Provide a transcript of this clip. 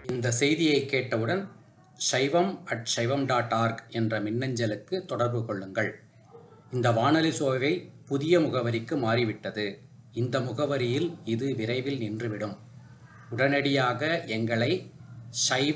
இந்த செய்தியை கேட்டவுடன் shaivam@shaivam.org என்ற மின்னஞ்சலுக்கு தொடர்பு கொள்ளுங்கள். இந்த வானொலி சோவை புதிய முகவரிக்கு மாறிவிட்டது. இந்த முகவரியில் இது விரைவில் நின்றுவிடும். உடனடியாக எங்களை சைவம்